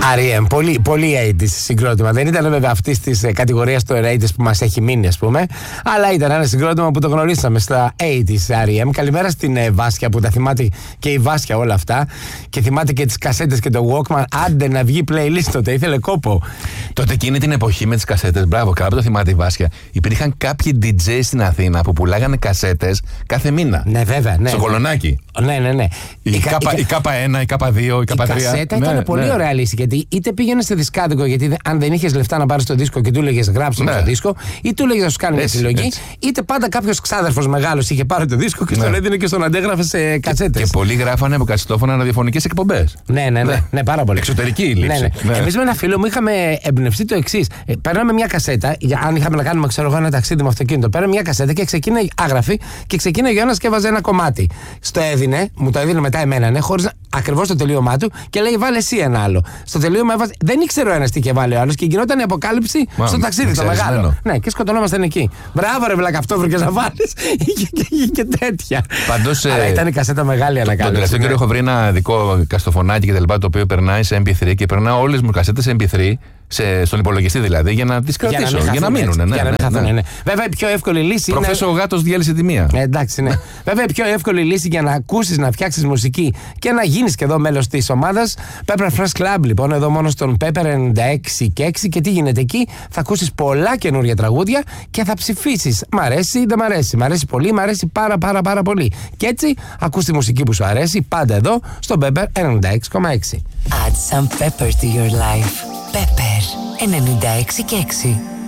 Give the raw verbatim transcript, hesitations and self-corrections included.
αρ ι εμ, πολύ, πολύ ογδόντα συγκρότημα. Δεν ήταν βέβαια αυτή τη κατηγορία του ογδόντα που μας έχει μείνει, ας πούμε, αλλά ήταν ένα συγκρότημα που το γνωρίσαμε στα ογδόντα αρ ι εμ. Καλημέρα στην ε, Βάσια που τα θυμάται και η Βάσια όλα αυτά. Και θυμάται και τις κασέτες και το Walkman. Άντε να βγει playlist τότε, ήθελε κόπο. Τότε εκείνη την εποχή με τις κασέτες, μπράβο, καλά που το θυμάται η Βάσια. Υπήρχαν κάποιοι ντι τζέι στην Αθήνα που πουλάγανε κασέτες κάθε μήνα. Ναι, βέβαια. Ναι, στο ναι. Κολονάκι. Ναι, ναι, ναι. Η, η, κάπα, η κάπα ένα, η κάπα δύο, η κάπα τρία. Η κασέτα ναι, ήταν ναι, πολύ ναι. ωραία λύση. Γιατί είτε πήγαινε σε δισκάδικο, γιατί αν δεν είχες λεφτά να πάρεις το δίσκο και του έλεγες γράψε ναι. το δίσκο, ή του έλεγες να σου κάνει μια συλλογή, έτσι. Είτε πάντα κάποιος ξάδερφος μεγάλος είχε πάρει το δίσκο και ναι. στον έδινε και στον αντέγραφε σε κασέτες. Και, και πολλοί γράφανε από κασετόφωνα ραδιοφωνικές εκπομπές. Ναι, ναι, ναι, ναι, ναι, πάρα πολύ. Εξωτερική λήψη. Ναι, ναι. Ναι. Εμείς με ένα φίλο μου είχαμε εμπνευστεί το εξής. Ε, παίρναμε μια κασέτα, για, αν είχαμε να κάνουμε ξέρω εγώ, ένα ταξίδι με αυτοκίνητο, παίρναμε μια κασέτα και ξεκίνησε άγραφη και ξεκίνησε ο ένας και έβαζε ένα κομμάτι. Στο έδινε, μου το έδινε μετά εμένα, ναι, χωρίς ακριβώς το τελείωμά του και λέει βάλε εσύ ένα άλλο. Στο τελείωμα έβαζε. Δεν ήξερε ο ένας τι είχε βάλει ο άλλος και γινόταν η αποκάλυψη Μα, στο ταξίδι το μεγάλο. Ναι, και σκοτωνόμασταν εκεί. Μπράβο, ρε βλάκα, αυτό βρήκε να βάλει και, και, και τέτοια. Πάντως, αλλά ήταν η κασέτα μεγάλη ανακάλυψη. Τον τελευταίο καιρό έχω βρει ένα δικό καστοφωνάκι και τα λοιπά το οποίο περνάει σε εμ πι θρι και περνάω όλες μου κασέτες σε εμ πι θρι. Σε, στον υπολογιστή δηλαδή, για να τις κρατήσω, για να, για να μείνουν. Ναι, για να ναι, χαθούν, ναι. ναι. Βέβαια, η πιο εύκολη λύση. Προφέσω είναι... ο γάτος διέλυσε τη μία. Ε, εντάξει, ναι. Βέβαια, η πιο εύκολη λύση για να ακούσεις, να φτιάξεις μουσική και να γίνεις και εδώ μέλος της ομάδας. Pepper Fresh Club, λοιπόν, εδώ μόνο στον Pepper ενενήντα έξι και έξι. Και τι γίνεται εκεί, θα ακούσεις πολλά καινούργια τραγούδια και θα ψηφίσεις. Μ' αρέσει ή δεν μ' αρέσει. Μ' αρέσει πολύ, μ' αρέσει πάρα πάρα πάρα πολύ. Και έτσι ακούς τη μουσική που σου αρέσει πάντα εδώ στον Pepper ενενήντα έξι κόμμα έξι. Add some pepper to your life. Pepper ενενήντα έξι και έξι.